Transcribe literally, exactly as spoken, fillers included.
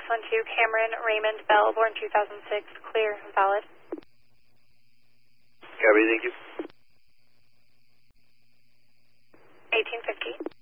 one two, Cameron Raymond Bell, born two thousand six, clear and valid. Copy, thank you. eighteen fifty.